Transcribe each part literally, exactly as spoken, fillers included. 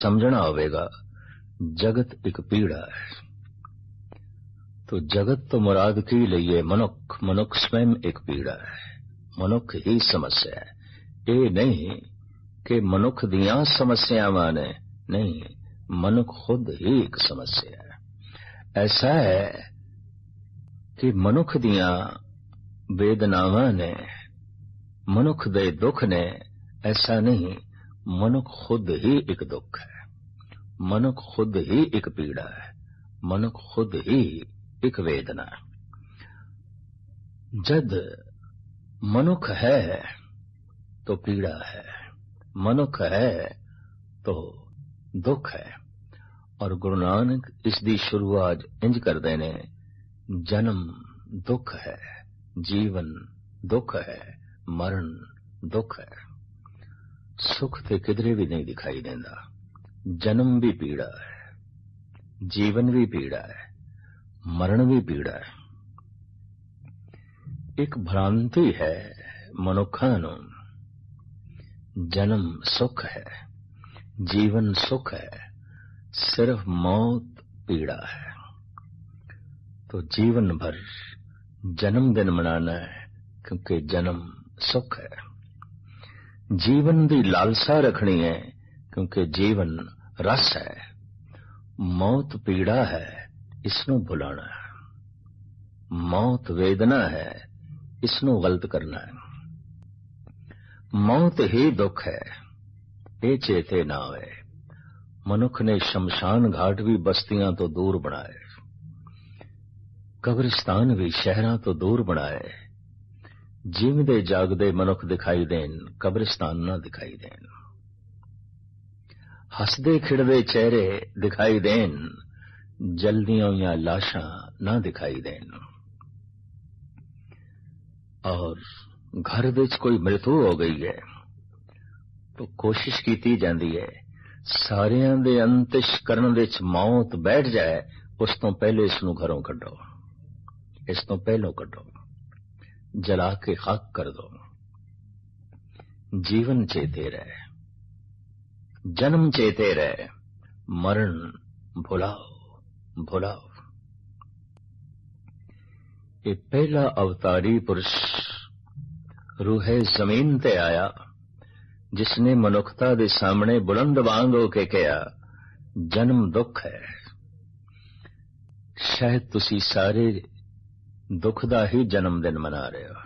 समझना होगा जगत एक पीड़ा है। तो जगत तो मुराद की लईए मनुख, मनुख स्वयं एक पीड़ा है, मनुख ही समस्या है। ये नहीं कि मनुख दियां समस्यावां ने, नहीं, मनुख खुद ही एक समस्या है। ऐसा है कि मनुख दियां वेदनावां ने, मनुख दे दुख ने, ऐसा नहीं, मनुख खुद ही एक दुख है, मनुख खुद ही एक पीड़ा है, मनुख खुद ही एक वेदना है। जद मनुख है तो पीड़ा है, मनुख है तो दुख है। और गुरु नानक इसकी शुरुआत इंज करते ने, जन्म दुख है, जीवन दुख है, मरण दुख है। सुख ते किधरे भी नहीं दिखाई देता। जन्म भी पीड़ा है, जीवन भी पीड़ा है, मरण भी पीड़ा है। एक भ्रांति है मनुखा नूं, जन्म सुख है, जीवन सुख है, सिर्फ मौत पीड़ा है। तो जीवन भर जन्मदिन मनाना है क्योंकि जन्म सुख है। जीवन की लालसा रखनी है क्योंकि जीवन रस है। मौत पीड़ा है, इसनों भुलाना है। मौत वेदना है, इसनों गलत करना है। मौत ही दुख है, ये चेते ना होए। मनुख ने शमशान घाट भी बस्तियां तो दूर बनाए, कब्रिस्तान भी शहरां तो दूर बनाए। जीवदे जागदे मनुख दिखाई देन, कब्रिस्तान ना दिखाई देन। हसदे खिड़दे चेहरे दिखाई देन, जल्दियां या लाशां ना दिखाई देन। और घर विच कोई मृत्यु हो गई है तो कोशिश की जाती है सारियां दे अंतिश करन विच मौत बैठ जाए, उस तो पहले इसनूं घरों कड्डो, इस तो पहलों कड्डो, जला के खाक कर दो। जीवन चेते रहे, जन्म चेते रहे, मरण भुलाओ भुलाओ। ये पहला अवतारी पुरुष रूहे जमीन ते आया, जिसने मनुखता दे सामने बुलंद वांग होके कहा, जन्म दुख है। शायद तुसी सारे दुख दा ही जन्मदिन मना रहे हो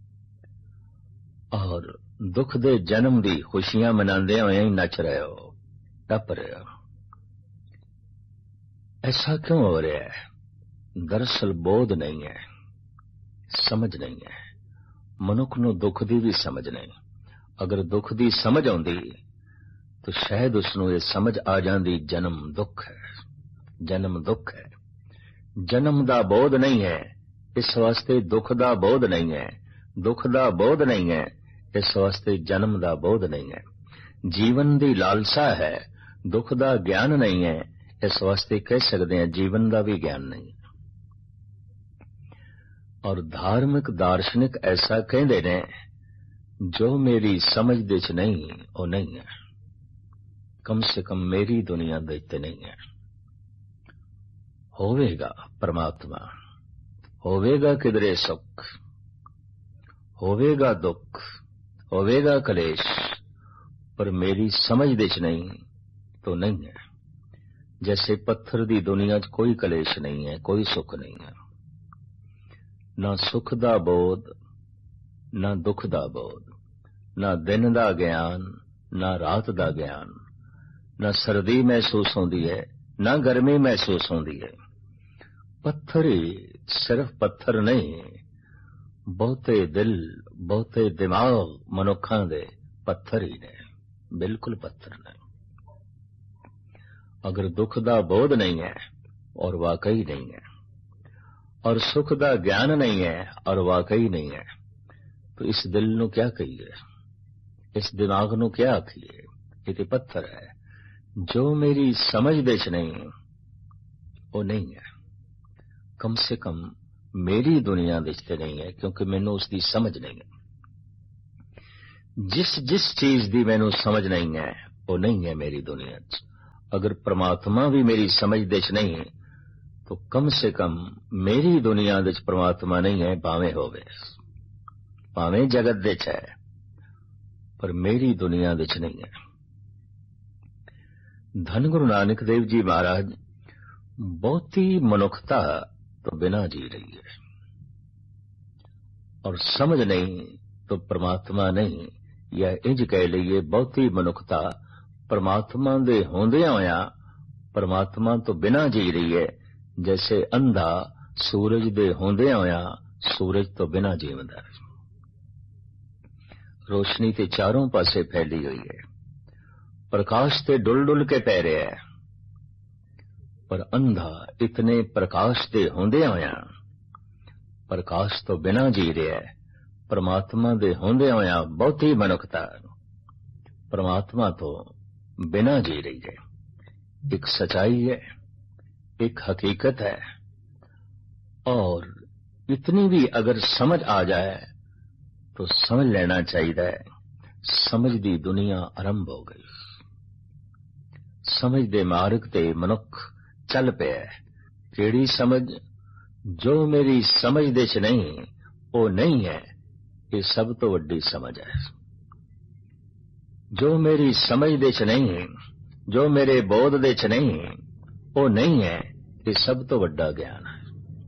और दुख दे जन्म दी खुशियां मनाते हुए ही नच रहे हो, टप रहे हो। ऐसा क्यों हो रहा है? दरअसल बोध नहीं है, समझ नहीं है। मनुख नूं दुख दी भी समझ नहीं। अगर दुख दी समझ आउंदी तो शायद उसनूं ये समझ आ जाती, जन्म दुख है, जन्म दुख है। जन्म दा बोध नहीं है, इस वास्ते दुख दा बोध नहीं है। दुख दा बोध नहीं है, इस वास्ते जन्म दा बोध नहीं है। जीवन दी लालसा है, दुख दा ज्ञान नहीं है, इस वास्ते कह सकते हैं जीवन दा भी ज्ञान नहीं है। और धार्मिक दार्शनिक ऐसा कहते ने, जो मेरी समझ दे च नहीं वो नहीं है, कम से कम मेरी दुनिया दे ते नहीं है। होवेगा परमात्मा, होवेगा किधरे सुख, होवेगा दुख, होवेगा कलेश, पर मेरी समझ दे च नहीं तो नहीं है। जैसे पत्थर दी दुनिया च कोई कलेश नहीं है, कोई सुख नहीं है। ना सुख दा बोध, ना दुख दा बोध, ना दिन दा ज्ञान, ना रात दा ज्ञान, ना सर्दी महसूस होती है, ना गर्मी महसूस होती है। पत्थर ही सिर्फ पत्थर नहीं, बहुते दिल, बहुते दिमाग मनुखा दे पत्थर ही ने, बिल्कुल पत्थर ने। अगर दुख दा बोध नहीं है और वाकई नहीं है, और सुख दा ज्ञान नहीं है और वाकई नहीं है, तो इस दिल नू क्या कहिए, इस दिमाग नू क्या आखिए? ये तो पत्थर है। जो मेरी समझ दे च नहीं वो नहीं है, कम से कम मेरी दुनिया दे च नहीं है, क्योंकि मैनू उसकी समझ नहीं है। जिस जिस चीज की मैनू समझ नहीं है वो नहीं है मेरी दुनिया च। अगर परमात्मा भी मेरी समझ दे च नहीं तो कम से कम मेरी दुनिया दे च परमात्मा नहीं है, भावें होवे, भावें जगत दे च है, पर मेरी दुनिया दे च नहीं है। धन गुरु नानक देव जी महाराज बहुती मनुखता तो बिना जी रही है, और समझ नहीं तो परमात्मा नहीं, या इंज कह लीए बहुती मनुखता परमात्मा दे होंदियां होया परमात्मा तो बिना जी रही है, जैसे अंधा सूरज दे होंदियां होया सूरज तो बिना जीवदा है। रोशनी ते चारों पासे फैली हुई है, प्रकाश ते डुल डुल के पै रहा है, पर अंधा इतने प्रकाश दे होंदियां होया प्रकाश तो बिना जी रहा है। परमात्मा दे होंदियां होया बहुती मनुखता परमात्मा तो बिना जी रही है। एक सच्चाई है, एक हकीकत है, और इतनी भी अगर समझ आ जाए तो समझ लेना चाहिए समझ दी दुनिया आरंभ हो गई। समझ दे मार्ग ते मनुख चल पिया। केड़ी समझ? जो मेरी समझ दे च नहीं वो नहीं है, ये सब तो वड्डी समझ है। जो मेरी समझ दे च नहीं, जो मेरे बोध दे च नहीं वो नहीं है, ये सब तो वड्डा ज्ञान है।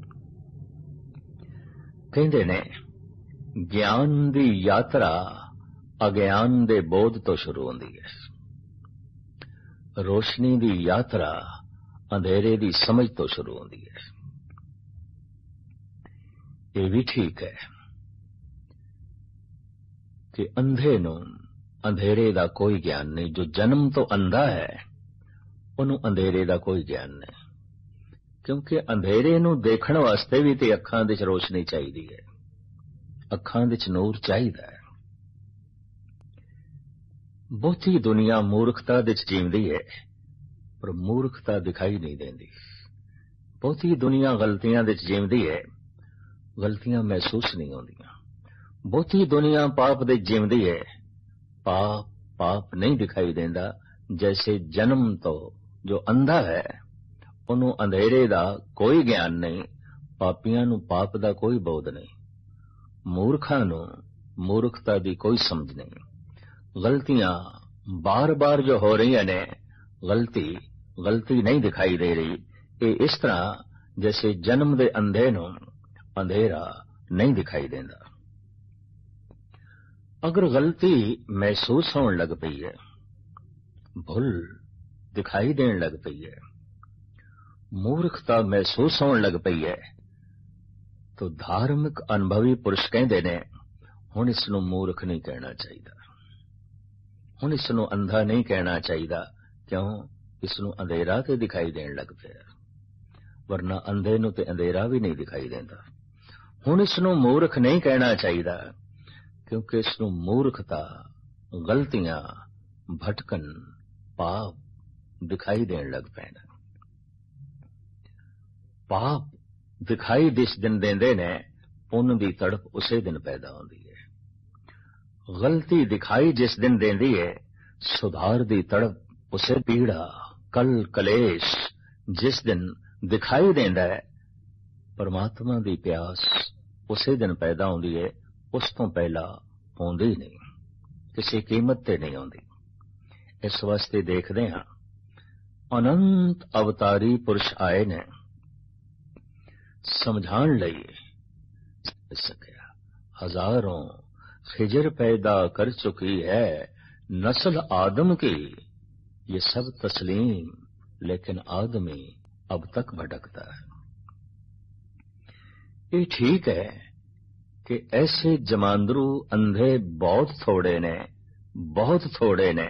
कहंदे ने ज्ञान दी यात्रा अज्ञान दे बोध तो शुरू होंदी है, रोशनी दी यात्रा अंधेरे दी समझ तो शुरू होंदी है। ये भी ठीक है कि अंधे नूं अंधेरे दा कोई ज्ञान नहीं। जो जन्म तो अंधा है उन्हों अंधेरे दा कोई ज्ञान नहीं, क्योंकि अंधेरे नूं देखण वास्ते भी ते अखां दे च रोशनी चाहिदी है, अखां दे च नूर चाहिदा है। बहुती दुनिया मूर्खता दे च जींदी है, पर मूर्खता दिखाई नहीं देंदी। बहुती दुनिया गलतियां दे च जींदी है, गलतियां महसूस नहीं होंदियां। बहुती दुनिया पाप दे जींदी है, पाप पाप नहीं दिखाई देंदा। जैसे जन्म तो जो अंधा है उन्हों अंधेरे दा कोई ज्ञान नहीं, पापियां नूं पाप दा कोई बोध नहीं, मूर्खां नूं मूर्खता दी कोई समझ नहीं। गलतियां बार बार जो हो रही ने, गलती गलती नहीं दिखाई दे रही। ये इस तरह जैसे जन्म दे अंधे नूं अंधेरा नहीं दिखाई देंदा। अगर गलती महसूस होने लग पई है, भुल दिखाई देने लग पई है, मूर्खता महसूस होने लग पई है, तो धार्मिक अनुभवी पुरुष कहते ने हुण इसनूं मूर्ख नहीं कहना चाहिए, हुण इसनूं अंधा नहीं कहना चाहिए। क्यों? इसनूं अंधेरा ते दिखाई देने लग पिया, वरना अंधे नूं ते अंधेरा भी नहीं दिखाई देंदा। हुण इसनूं मूर्ख नहीं कहना चाहिए, क्योंकि इसनूं मूर्खता, गलतियां, भटकन, पाप दिखाई देने लग पैना। पाप दिखाई जिस दिन देंदे ने, पुण्य दी तड़प उसे दिन पैदा होंदी है। गलती दिखाई जिस दिन देंदी है, सुधार दी तड़प उसे पीड़ा, कल कलेश जिस दिन दिखाई देंदा है, परमात्मा दी प्यास उसे दिन पैदा होंदी है। उस तो पहला होंदी नहीं, किसी कीमत ते नहीं होंदी। इस वास्ते देखते हैं अनंत अवतारी पुरुष आए ने समझाण लई सकिया। हजारों खिजर पैदा कर चुकी है नस्ल आदम की, ये सब तस्लीम, लेकिन आदमी अब तक भटकता है। ये ठीक है कि ऐसे जमांदरू अंधे बहुत थोड़े ने, बहुत थोड़े ने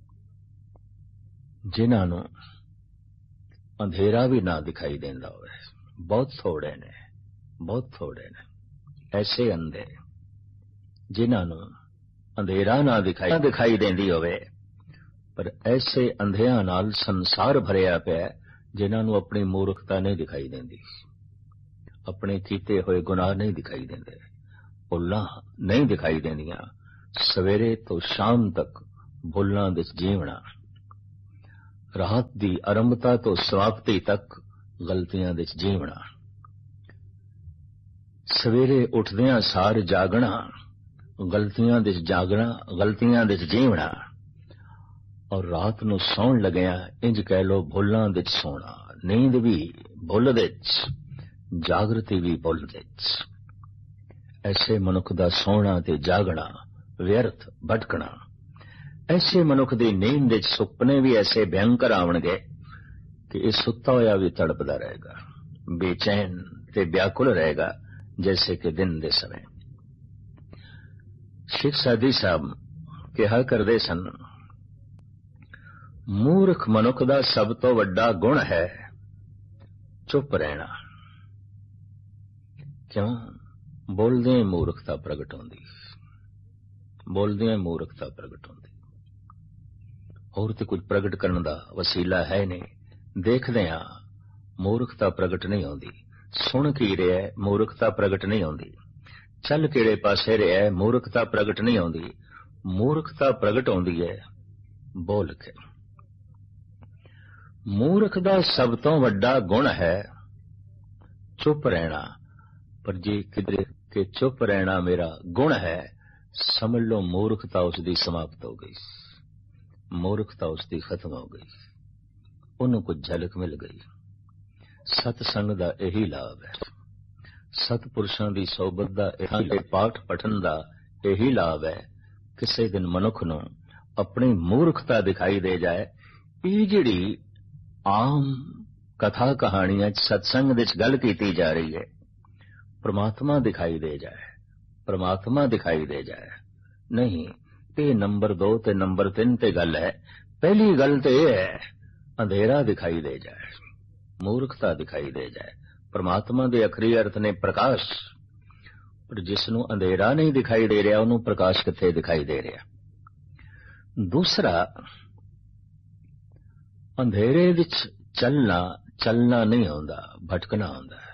जिन्हों अंधेरा भी ना दिखाई देंदा होवे। बहुत थोड़े ने, बहुत थोड़े ने ऐसे अंधे जिन्हों अंधेरा ना दिखाई दिखाई देंदी होवे, पर ऐसे अंधियां नाल संसार भरिया पिया जिन्हों अपनी मूर्खता नहीं दिखाई देंदी, अपने कीते हुए गुनाह नहीं दिखाई देंदे, भुल्लां नहीं दिखाई देंदियां। सवेरे तो शाम तक भुल्लां दे जीवना, ਰਾਤ ਦੀ ਆਰੰਭਤਾ ਤੋਂ ਸਮਾਪਤੀ ਤੱਕ ਗਲਤੀਆਂ ਦੇ ਜੀਵਣਾ, ਸਵੇਰੇ ਉੱਠਦਿਆਂ ਸਾਰ ਜਾਗਣਾ, ਗਲਤੀਆਂ ਦੇ ਜਾਗਣਾ, ਗਲਤੀਆਂ ਦੇ ਜੀਵਣਾ, ਔਰ ਰਾਤ ਨੂੰ ਸੌਣ ਲੱਗਿਆ ਇੰਜ ਕਹਿ ਲੋ ਭੁੱਲਾਂ ਵਿੱਚ ਸੋਣਾ। ਨੀਂਦ ਵੀ ਭੁੱਲ ਵਿੱਚ, ਜਾਗਰਤੀ ਵੀ ਭੁੱਲ ਵਿੱਚ। ਐਸੇ ਮਨੁੱਖ ਦਾ ਸੌਣਾ ਤੇ ਜਾਗਣਾ ਵਿਅਰਥ ਭਟਕਣਾ। ਐਸੇ ਮਨੁੱਖ ਦੀ ਨੀਂਦ ਵਿੱਚ ਸੁਪਨੇ ਵੀ ਐਸੇ ਭਿਅੰਕਰ ਆਉਣਗੇ ਕਿ ਇਹ ਸੁੱਤਾ ਹੋਇਆ ਵੀ ਤੜਪਦਾ ਰਹੇਗਾ, ਬੇਚੈਨ ਤੇ ਵਿਆਕੁਲ ਰਹੇਗਾ ਜੈਸੇ ਕਿ ਦਿਨ ਦੇ ਸਮੇਂ। ਸ਼ੇਖ ਸਾਦੀ ਸਾਹਿਬ ਕਿਹਾ ਕਰਦੇ ਸਨ, ਮੂਰਖ ਮਨੁੱਖ ਦਾ ਸਭ ਤੋਂ ਵੱਡਾ ਗੁਣ ਹੈ ਚੁੱਪ ਰਹਿਣਾ। ਕਿਉਂ? ਬੋਲਦਿਆਂ ਮੂਰਖਤਾ ਪ੍ਰਗਟ ਹੁੰਦੀ, ਬੋਲਦਿਆਂ ਮੂਰਖਤਾ ਪ੍ਰਗਟ ਹੁੰਦੀ। ਹੋਰ ਤੇ ਕੁਝ ਪ੍ਰਗਟ ਕਰਨ ਦਾ ਵਸੀਲਾ ਹੈ ਨਹੀਂ। ਦੇਖਦਿਆਂ ਮੂਰਖਤਾ ਪ੍ਰਗਟ ਨਹੀਂ ਹੁੰਦੀ। ਸੁਣ ਕੀ ਰਿਹਾ ਮੂਰਖਤਾ ਪ੍ਰਗਟ ਨਹੀਂ ਹੁੰਦੀ। ਚੱਲ ਕਿਹੜੇ ਪਾਸੇ ਰਿਹਾ ਮੂਰਖਤਾ ਪ੍ਰਗਟ ਨਹੀਂ ਹੁੰਦੀ। ਮੂਰਖਤਾ ਪ੍ਰਗਟ ਹੁੰਦੀ ਹੈ ਬੋਲ ਕੇ। ਮੂਰਖ ਦਾ ਸਭ ਤੋਂ ਵੱਡਾ ਗੁਣ ਹੈ ਚੁੱਪ ਰਹਿਣਾ। ਪਰ ਜੇ ਕਿਧਰੇ ਕਿ ਚੁੱਪ ਰਹਿਣਾ ਮੇਰਾ ਗੁਣ ਹੈ, ਸਮਝ ਲਓ ਮੂਰਖਤਾ ਉਸ ਦੀ ਸਮਾਪਤ ਹੋ ਗਈ, ਮੂਰਖਤਾ ਉਸ ਦੀ ਖਤਮ ਹੋ ਗਈ, ਉਹਨੂੰ ਕੁਝ ਝਲਕ ਮਿਲ ਗਈ। ਸਤਸੰਗ ਦਾ ਇਹੀ ਲਾਭ ਹੈ, ਸਤਪੁਰਸ਼ਾਂ ਦੀ ਸੋਬਤ ਦਾ ਇਹੀ ਪਾਠ ਪਠਨ ਦਾ ਇਹੀ ਲਾਭ ਹੈ। ਕਿਸੇ ਦਿਨ ਮਨੁੱਖ ਨੂੰ ਆਪਣੀ ਮੂਰਖਤਾ ਦਿਖਾਈ ਦੇ ਜਾਏ। ਇਹ ਜਿਹੜੀ ਆਮ ਕਥਾ ਕਹਾਣੀਆਂ ਚ ਸਤਸੰਗ ਵਿੱਚ ਗੱਲ ਕੀਤੀ ਜਾ ਰਹੀ ਹੈ, ਪ੍ਰਮਾਤਮਾ ਦਿਖਾਈ ਦੇ ਜਾਏ, ਪ੍ਰਮਾਤਮਾ ਦਿਖਾਈ ਦੇ ਜਾਏ। ਨਹੀਂ, ਇਹ ਨੰਬਰ ਦੋ ਤੇ ਨੰਬਰ ਤਿੰਨ ਤੇ ਗੱਲ ਹੈ। ਪਹਿਲੀ ਗੱਲ ਤੇ ਇਹ ਹੈ ਅੰਧੇਰਾ ਦਿਖਾਈ ਦੇ ਜਾਏ, ਮੂਰਖਤਾ ਦਿਖਾਈ ਦੇ ਜਾਏ। ਪ੍ਰਮਾਤਮਾ ਦੇ ਅਖਰੀ ਅਰਥ ਨੇ ਪ੍ਰਕਾਸ਼, ਪਰ ਜਿਸ ਨੂੰ ਅੰਧੇਰਾ ਨਹੀਂ ਦਿਖਾਈ ਦੇ ਰਿਹਾ ਉਹਨੂੰ ਪ੍ਰਕਾਸ਼ ਕਿੱਥੇ ਦਿਖਾਈ ਦੇ ਰਿਹਾ। ਦੂਸਰਾ, ਅੰਧੇਰੇ ਵਿੱਚ ਚੱਲਣਾ ਚੱਲਣਾ ਨਹੀਂ ਹੁੰਦਾ, ਭਟਕਣਾ ਹੁੰਦਾ ਹੈ।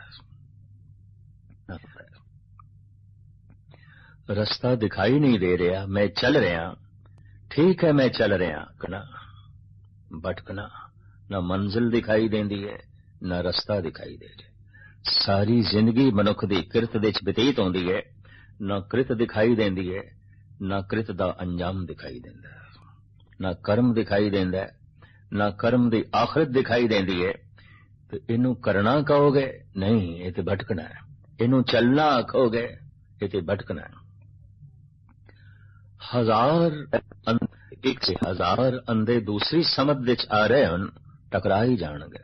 ਰਸਤਾ ਦਿਖਾਈ ਨਹੀਂ ਦੇ ਰਿਹਾ, ਮੈਂ ਚੱਲ ਰਿਹਾ, ਠੀਕ ਹੈ ਮੈਂ ਚੱਲ ਰਿਹਾ, ਕਨਾ ਭਟਕਣਾ। ਨਾ ਮੰਜ਼ਿਲ ਦਿਖਾਈ ਦੇਂਦੀ ਹੈ, ਨਾ ਰਸਤਾ ਦਿਖਾਈ ਦੇ ਰਿਹਾ। ਸਾਰੀ ਜ਼ਿੰਦਗੀ ਮਨੁੱਖ ਦੀ ਕਿਰਤ ਵਿੱਚ ਬਤੀਤ ਹੁੰਦੀ ਹੈ, ਨਾ ਕਿਰਤ ਦਿਖਾਈ ਦੇਂਦੀ ਹੈ, ਨਾ ਕਿਰਤ ਦਾ ਅੰਜਾਮ ਦਿਖਾਈ ਦਿੰਦਾ ਹੈ, ਨਾ ਕਰਮ ਦਿਖਾਈ ਦਿੰਦਾ, ਨਾ ਕਰਮ ਦੀ ਆਖਰਤ ਦਿਖਾਈ ਦੇਂਦੀ ਹੈ। ਤੇ ਇਹਨੂੰ ਕਰਨਾ ਕਹੋਗੇ? ਨਹੀਂ, ਇਹ ਤੇ ਭਟਕਣਾ ਹੈ। ਇਹਨੂੰ ਚੱਲਣਾ ਆਖੋਗੇ? ਇਹ ਤੇ ਭਟਕਣਾ ਹੈ। ਹਜ਼ਾਰ ਇੱਕ ਸੇ ਹਜ਼ਾਰ ਅੰਧੇ ਦੂਸਰੀ ਸਮਝ ਵਿੱਚ ਆ ਰਹੇ ਹਨ, ਟਕਰਾ ਹੀ ਜਾਣਗੇ।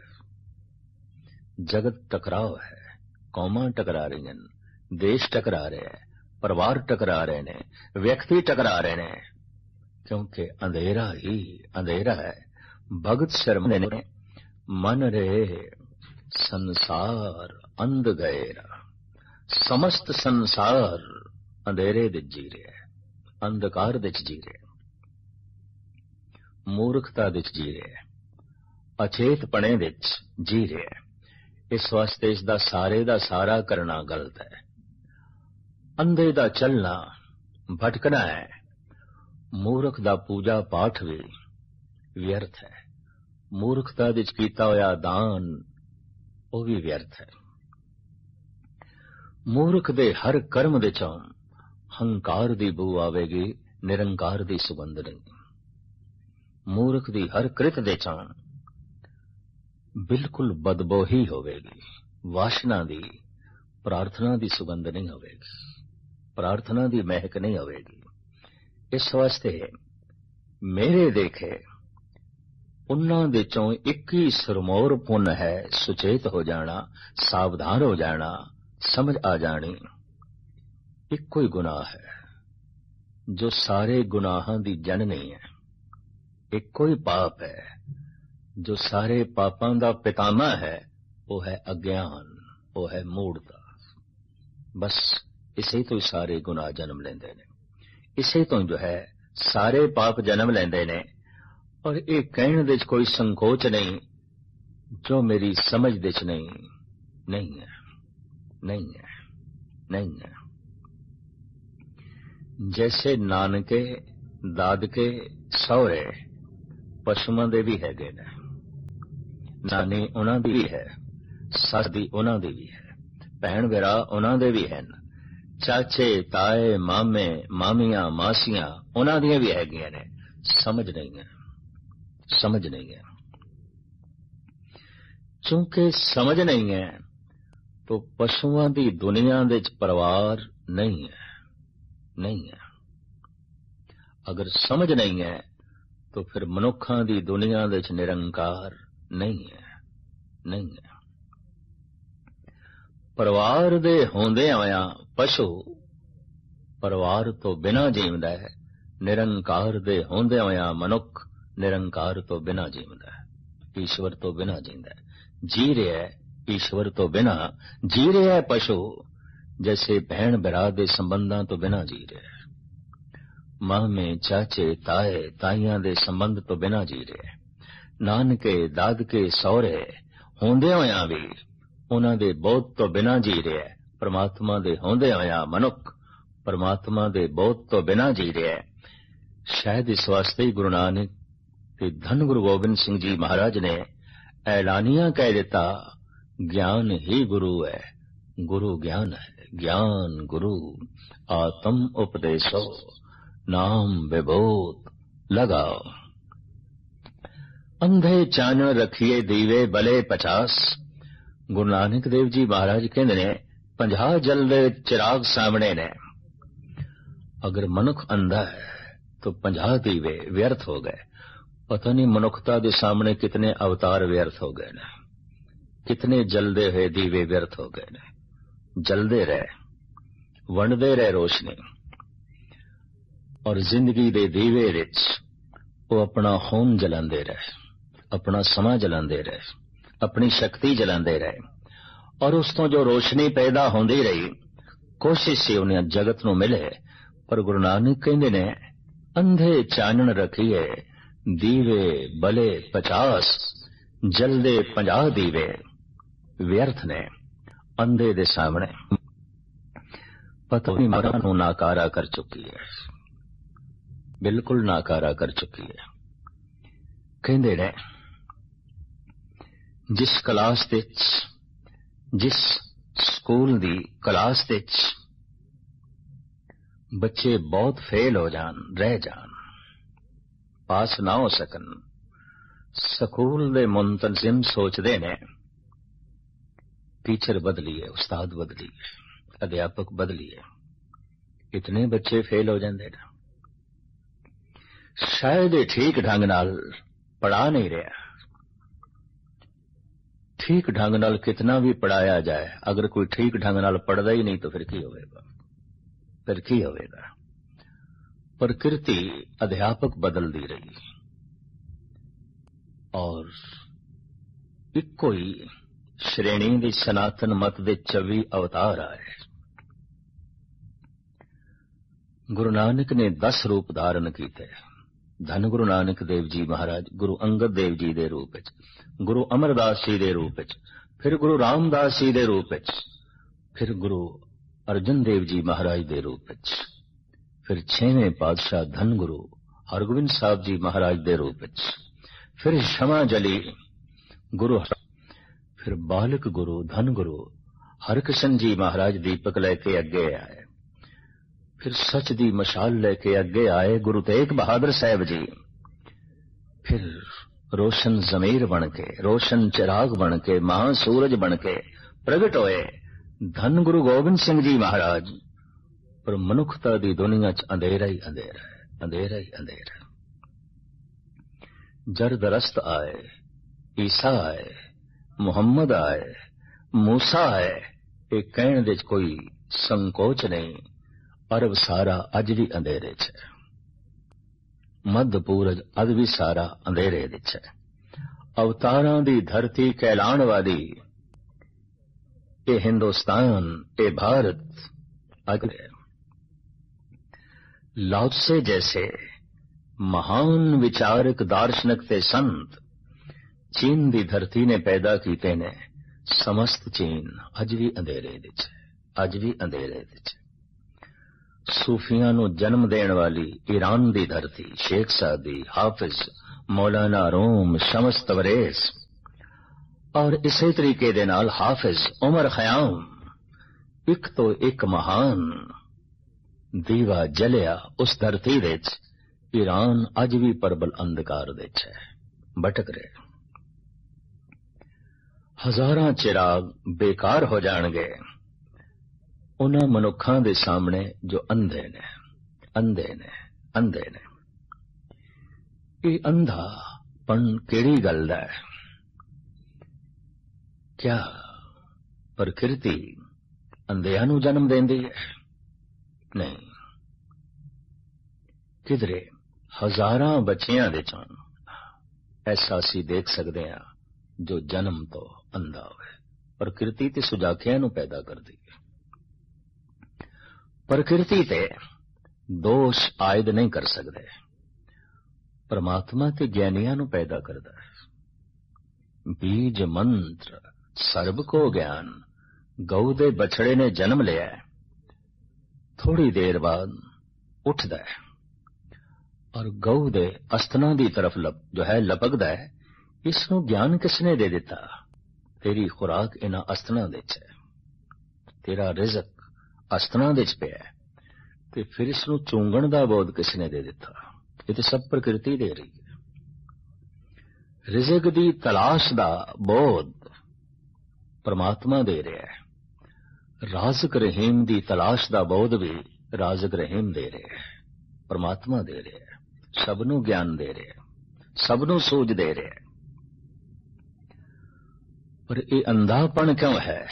ਜਗਤ ਟਕਰਾਓ ਹੈ, ਕੌਮਾਂ ਟਕਰਾ ਰਹੀਆਂ, ਦੇਸ਼ ਟਕਰਾ ਰਿਹਾ, ਪਰਿਵਾਰ ਟਕਰਾ ਰਹੇ ਨੇ, ਵਿਅਕਤੀ ਟਕਰਾ ਰਹੇ ਨੇ, ਕਿਉਂਕਿ ਅੰਧੇਰਾ ਹੀ ਅੰਧੇਰਾ ਹੈ। ਭਗਤ ਸ਼ਰਮਾ ਨੇ ਮਨ ਰੇ ਸੰਸਾਰ ਅੰਧ ਗਏਰਾ, ਸਮਸਤ ਸੰਸਾਰ ਅੰਧੇਰੇ ਵਿੱਚ ਜੀ ਰਿਹਾ, ਅੰਧਕਾਰ ਵਿੱਚ ਜੀ ਰਿਹਾ, ਮੂਰਖਤਾ ਵਿੱਚ ਜੀ ਰਿਹਾ, ਅਚੇਤਪਣੇ ਵਿੱਚ ਜੀ ਰਿਹਾ। ਇਸ ਵਾਸਤੇ ਇਸ ਦਾ ਸਾਰੇ ਦਾ ਸਾਰਾ ਕਰਨਾ ਗਲਤ ਹੈ। ਅੰਧੇ ਦਾ ਚੱਲਣਾ ਭਟਕਣਾ ਹੈ। ਮੂਰਖ ਦਾ ਪੂਜਾ ਪਾਠ ਵੀ ਵਿਅਰਥ ਹੈ। ਮੂਰਖਤਾ ਵਿੱਚ ਕੀਤਾ ਹੋਇਆ ਦਾਨ ਉਹ ਵੀ ਵਿਅਰਥ ਹੈ। ਮੂਰਖ ਦੇ ਹਰ ਕਰਮ ਵਿੱਚੋਂ ਹੰਕਾਰ ਦੀ ਬੂ ਆਵੇਗੀ, ਨਿਰੰਕਾਰ ਦੀ ਸੁਗੰਧ ਨਹੀਂ। ਮੂਰਖ ਦੀ ਹਰ ਕ੍ਰਿਤ ਵਿੱਚੋਂ ਬਿਲਕੁਲ ਬਦਬੂ ਹੀ ਹੋਵੇਗੀ, ਵਾਸ਼ਨਾ ਦੀ, ਪ੍ਰਾਰਥਨਾ ਦੀ ਸੁਗੰਧ ਨਹੀਂ ਹੋਵੇਗੀ, ਪ੍ਰਾਰਥਨਾ ਦੀ ਮਹਿਕ ਨਹੀਂ ਹੋਵੇਗੀ। ਇਸ ਵਾਸਤੇ ਮੇਰੇ ਦੇਖੇ ਉਹਨਾਂ ਵਿੱਚੋਂ ਇੱਕ ਹੀ ਸਰਮੌਰ ਪੁੰਨ ਹੈ, ਸੁਚੇਤ ਹੋ ਜਾਣਾ, ਸਾਵਧਾਨ ਹੋ ਜਾਣਾ, ਸਮਝ ਆ ਜਾਣੀ। ਇੱਕੋ ਹੀ ਗੁਨਾਹ ਹੈ ਜੋ ਸਾਰੇ ਗੁਨਾਹਾਂ ਦੀ ਜਨਨੀ ਹੈ। ਇੱਕੋ ਹੀ ਪਾਪ ਹੈ ਜੋ ਸਾਰੇ ਪਾਪਾਂ ਦਾ ਪਿਤਾਮਾ ਹੈ, ਉਹ ਹੈ ਅਗਿਆਨ, ਉਹ ਹੈ ਮੂੜਤਾ। ਬਸ ਇਸੇ ਤੋਂ ਹੀ ਸਾਰੇ ਗੁਨਾਹ ਜਨਮ ਲੈਂਦੇ ਨੇ, ਇਸੇ ਤੋਂ ਜੋ ਹੈ ਸਾਰੇ ਪਾਪ ਜਨਮ ਲੈਂਦੇ ਨੇ। ਔਰ ਇਹ ਕਹਿਣ ਵਿੱਚ ਕੋਈ ਸੰਕੋਚ ਨਹੀਂ ਜੋ ਮੇਰੀ ਸਮਝ ਵਿੱਚ ਨਹੀਂ ਨਹੀਂ ਹੈ ਨਹੀਂ ਹੈ ਨਹੀਂ ਹੈ। ਜੈਸੇ ਨਾਨਕੇ ਦਾਦਕੇ ਸਹੁਰੇ ਪਸ਼ੂਆਂ ਦੇ ਵੀ ਹੈਗੇ ਨੇ, ਨਾਨੀ ਉਹਨਾਂ ਦੀ ਵੀ ਹੈ, ਸੱਸ ਦੀ ਉਹਨਾਂ ਦੀ ਵੀ ਹੈ, ਭੈਣ ਭਰਾ ਉਹਨਾਂ ਦੇ ਵੀ ਹਨ, ਚਾਚੇ ਤਾਏ ਮਾਮੇ ਮਾਮੀਆਂ ਮਾਸੀਆਂ ਉਹਨਾਂ ਦੀਆਂ ਵੀ ਹੈਗੀਆਂ ਨੇ। ਸਮਝ ਨਹੀਂ ਹੈ, ਸਮਝ ਨਹੀਂ ਹੈ। ਚੂੰਕਿ ਸਮਝ ਨਹੀਂ ਹੈ तो पशुओं की दुनिया दे परिवार नहीं है, नहीं है। अगर समझ नहीं है तो फिर मनुखा की दुनिया दे निरंकार नहीं है, नहीं है। परिवार दे होंदे आया पशु परिवार तो बिना जीवदा है, निरंकार दे होंदे आया मनुख निरंकार तो बिना जीवदा है, ईश्वर तो बिना जींदा है, जी रहा है ईश्वर तो बिना, जी रहा है पशु जैसे बहन भरा दे संबंधां तो बिना जी रहा है, मामे चाचे ताए ताइयां दे संबंध तो बिना जी रहा है, नानके दादके सौरे होंदे होया भी उन्हां दे बोध तो बिना जी रहा है, परमात्मा दे होंदे होया मनुख परमात्मा दे बोध तो बिना जी रहा है। शायद इस वास्ते ही गुरु नानक ते धन गुरु गोबिंद सिंह जी महाराज ने ऐलानिया कह दिता, ज्ञान ही गुरु है, गुरु ज्ञान है, ज्ञान गुरु आत्म उपदेशो नाम विभूत लगाओ। अंधे चानण रखिए दीवे भले पचास। गुरु नानक देव जी महाराज कहते ने पंजाह जलदे चिराग सामने ने, अगर मनुख अंधा है तो पंजाह दीवे व्यर्थ हो गए। पता नहीं मनुखता के सामने कितने अवतार व्यर्थ हो गए ने, कितने जलदे हुए दीवे व्यर्थ हो गए ने। जलदे रहे, वंडदे रहे रोशनी, और जिंदगी दे दीवे विच वो अपना खून जलांदे रहे, अपना समा जलांदे रहे, अपनी शक्ति जलांदे रहे, और उस तो जो रोशनी पैदा होंदी रही कोशिश से उन्हें जगत नूं मिले। पर गुरु नानक कहंदे ने अंधे चानण रखिए दीवे भले पचास, जलदे पंजाह दीवे व्यर्थ ने अंधे दे सामने। पता नहीं मरा नूं नाकारा कर चुकी है, बिल्कुल नाकारा कर चुकी है। कहंदे ने जिस क्लास विच जिस स्कूल दी क्लास विच बच्चे बहुत फेल हो जान, रह जान, पास ना हो सकन, स्कूल दे मुंतजिम सोचदे ने टीचर बदलिए, उस्ताद बदलिए, अध्यापक बदलिए, इतने बच्चे फेल हो जाते ना, शायद ठीक ढंग नाल पढ़ा नहीं रहा। ठीक ढंग नाल कितना भी पढ़ाया जाए, अगर कोई ठीक ढंग नाल पढ़दा ही नहीं तो फिर की होगा, फिर की होगा। प्रकृति अध्यापक बदलती रही और इको ही श्रेणी दी सनातन मत दे चौबी अवतार आए। गुरु नानक ने दस रूप धारण किए। धन गुरु नानक देव जी महाराज गुरु अंगद देव जी दे रूप विच, गुरु अमरदास जी दे रूप विच, फिर गुरु रामदास जी दे रूप विच, फिर गुरु अर्जन देव जी महाराज दे रूप विच, फिर छेवें पातशाह धन गुरु हरगोबिंद साहब जी महाराज दे रूप विच, फिर क्षमा जली गुरु, फिर बालक गुरु धन गुरु हरकृष्ण जी महाराज दीपक लेके अगे आए, फिर सच दी मशाल लेके अगे आए गुरु तेग बहादुर साहब जी, फिर रोशन जमीर बन के, रोशन चिराग बन के, महासूरज बन के प्रगट होए धन गुरु गोबिंद सिंह जी महाराज। पर मनुखता दी दुनिया च अंधेरा ही अंधेरा है, अंधेरा ही अंधेरा। जरदरस्त आए, ईसा आए, मुहम्मद आए, मूसा आए, एक कहने दे कोई संकोच नहीं। अरब सारा अज भी अंधेरे च है, मध्य पूरज अज भी सारा अंधेरे विच है। अवतारां दी धरती कहलाण वाली ए हिंदुस्तान, ए भारत अज लाओत्से जैसे महान विचारक दार्शनिक ते संत चीन दी धरती ने पैदा कीते ने। समस्त चीन अज भी अंधेरे विच है, अज भी अंधेरे विच। सूफियां नूं जन्म देण वाली ईरान दी धरती शेख सादी, हाफिज, मौलाना रूम, शम्स तबरेज और इसे तरीके दे नाल हाफिज उमर खयाम एक तो एक महान दीवा जलिया उस धरती विच। ईरान अज भी परबल अंधकार विच है, भटक रहे। हजारां चिराग बेकार हो जाणगे उन्हां मनुखां दे सामने जो अंधे ने अंधे ने अंधे ने। ये अंधापन केड़ी गल दा है? क्या प्रकृति अंधियां नूं जन्म देंदी है? नहीं। किधरे हजारां बच्चियां दे चों ऐसा असीं देख सकदे हां जो जन्म तो अंधा होवे। प्रकृति ते सुजाखियां नूं पैदा करदी है। प्रकृति ते दोष आयद नहीं कर सकते। परमात्मा ते ज्ञानियां नूं पैदा करदा है। बीज मंत्र सर्ब को ज्ञान। गऊ दे बछड़े ने जन्म लिया है, थोड़ी देर बाद उठदा है और गऊ दे अस्तनां दी तरफ लप जो है लपकदा है। इसनूं ज्ञान किसने दे दिता? तेरी खुराक इन्हां अस्तनां दे च है, तेरा रिज़क अस्तनां दे च पिया है, ते फिर इसनूं चूंगण दा बोध किसने दे दिता? ये तो सब प्रकृति दे रही है। रिज़क दी तलाश दा बोध परमात्मा दे रहा है। राज़िक रहीम दी तलाश दा बोध भी राज़िक रहीम दे रहे है, परमात्मा दे रहे है। सबनों ज्ञान दे रहे है, सबनों सूझ दे रहे है। पर ये अंधापन क्यों है?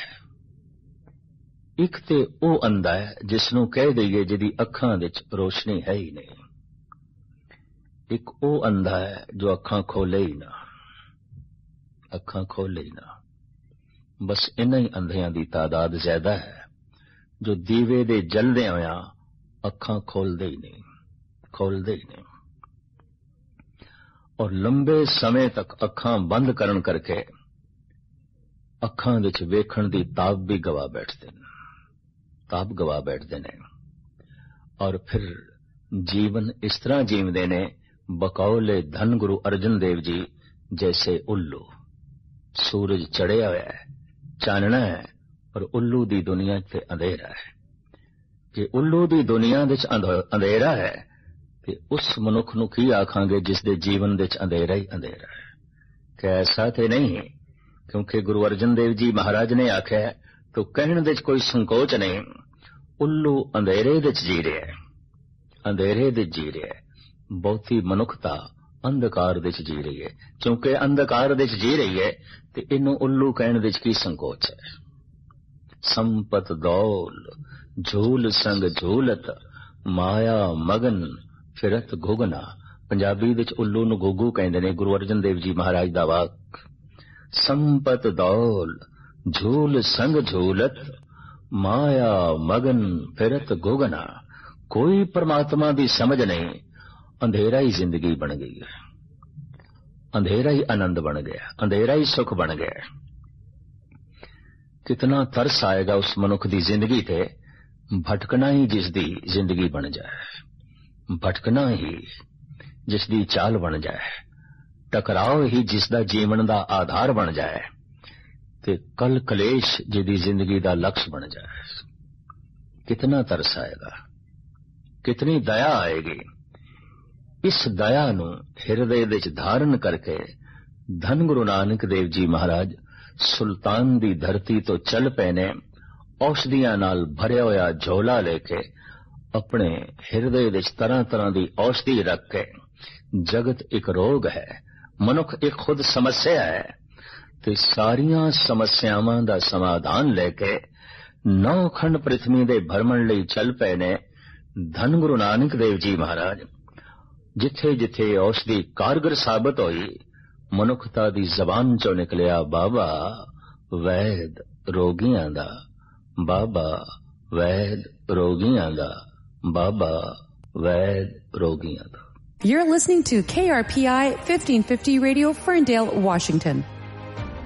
एक ते ओ अंधा है जिसनों कह दईए जिहदी अखां विच रोशनी है ही नहीं। एक ओ अंधा है जो अखां खोले ही ना, अखां खोले ही ना। बस इन्हां ही अंधियां दी तादाद ज्यादा है जो दीवे दे जलदे होया अखां खोलदे ही नहीं, खोलदे ही नहीं। और लंबे समय तक अखां बंद करन करके अखां विच वेखण दी ताब भी गवा बैठदे ने, ताब गवा बैठदे ने। और फिर जीवन इस तरह जीवदे ने बकौले धन गुरु अर्जन देव जी जैसे उल्लू। सूरज चढ़िया हुआ है, चानना है, पर उल्लू दी दुनिया ते अंधेरा है। जे उल्लू दी दुनिया विच अंधेरा है ते उस मनुख नूं की आखांगे जिस दे जीवन विच अंधेरा ही अंधेरा है? क्या ऐसा ते नहीं? क्योंकि गुरु अर्जन देव जी महाराज ने आख्या तो कहण विच कोई संकोच नहीं। उल्लू अंधेरे विच जी रहा है, अंधेरे विच जी रहा है। बहुती मनुखता अंधकार विच जी रही है। क्योंकि अंधकार विच जी रही है ते इनू उल्लू कहण विच की संकोच है? संपत दौल झूल संग झूलत माया मगन फिरत घुगना। पंजाबी विच उल्लू नूं घुग्गू कहंदे ने। गुरु अर्जन देव जी महाराज दा वाक। संपत दौल झूल संग झूलत माया मगन फिरत घुगना। कोई परमात्मा दी समझ नहीं, अंधेरा ही जिंदगी बन गई है, अंधेरा ही आनंद बन गया, अंधेरा ही सुख बन गया। कितना तरस आएगा उस मनुख दी जिंदगी ते भटकना ही जिसदी जिंदगी बन जाए, भटकना ही जिसदी चाल बन जाए, टकराव ही जिसदा जीवन दा आधार बन जाए, ते कल कलेश जिहदी जिंदगी दा लक्ष्य बन जाए। कितना तरस आएगा, कितनी दया आएगी। इस दया नूं हिरदे विच धारण करके धन गुरु नानक देव जी महाराज सुल्तान दी धरती तो चल पए ने। औषधियां नाल भरिया होया झोला लेके अपने हिरदे विच तरह तरह दी औषधि रख के। जगत एक रोग है, मनुख एक खुद समस्या है, ते सारियां समस्यावां दा समाधान लेके नौ खंड पृथ्वी दे भरमण लई चल पए ने धन गुरु नानक देव जी महाराज। जिथे जिथे औषधि कारगर साबित होई, मनुखता दी जबान चो निकलिया बाबा वैद रोगियां दा, बाबा वैद रोगियां दा, बाबा वैद रोगियां दा। You're listening to K R P I fifteen fifty Radio, Ferndale, Washington.